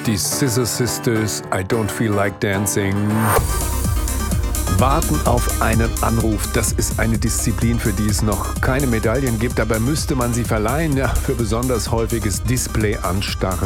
Die Scissor Sisters, I Don't Feel Like Dancing. Warten auf einen Anruf, das ist eine Disziplin, für die es noch keine Medaillen gibt, dabei müsste man sie verleihen, ja, für besonders häufiges Display anstarren.